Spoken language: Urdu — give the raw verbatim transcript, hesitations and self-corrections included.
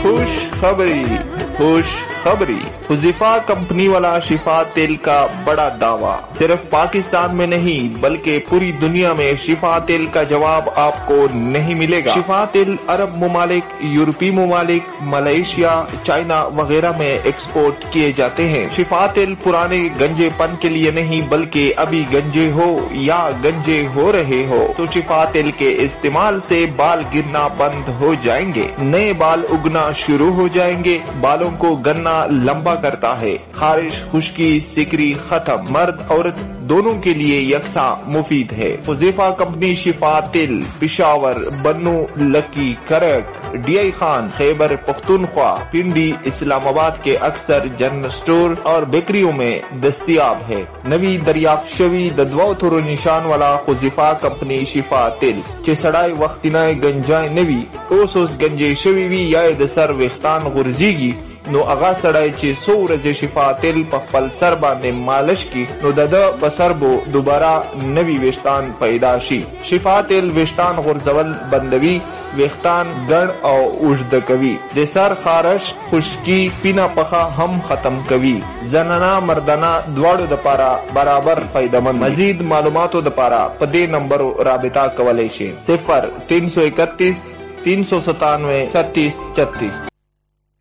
خوش خبری خوش خبری حذیفہ کمپنی والا شفا تیل کا بڑا دعویٰ، صرف پاکستان میں نہیں بلکہ پوری دنیا میں شفا تیل کا جواب آپ کو نہیں ملے گا۔ شفا تیل عرب ممالک، یورپی ممالک، ملائیشیا، چائنا وغیرہ میں ایکسپورٹ کیے جاتے ہیں۔ شفا تیل پرانے گنجے پن کے لیے نہیں بلکہ ابھی گنجے ہو یا گنجے ہو رہے ہو تو شفا تیل کے استعمال سے بال گرنا بند ہو جائیں گے، نئے بال اگنا شروع ہو جائیں گے، بالوں کو گننا لمبا کرتا ہے، خارش، خشکی، سکری ختم، مرد عورت دونوں کے لیے یکساں مفید ہے۔ حذیفہ کمپنی شفا تیل پشاور، بنو، لکی، کرک، ڈی آئی خان، خیبر پختونخوا، پنڈی، اسلام آباد کے اکثر جنرل سٹور اور بیکریوں میں دستیاب ہے۔ نوی دریافت شوی ددواو تھرو نشان والا حذیفہ کمپنی شفا تیل چه سڑای وقتنای گنجای نوی اوسوس گنجے شوی وی یا د سر ویختان غرزیگی نو اغا سڑای چې سو ورځې شفا تیل په خپل سر باندې مالش کی نو د ده په سر بو دوباره نوی ویښتان پیدا شي۔ شفا تیل ویښتان غورځول بندوي، ویښتان ګڼ او اوږده کوي، د سر خارش، خشکی، پینه پخه هم ختم کوي، زنانا مردانا دواړو دپاره برابر فایدمند۔ مزید معلوماتو دپاره په دې نمبرو رابطه کولی شي: صفر تین سو اکتیس تین سو ستانوے چھتیس چھتیس۔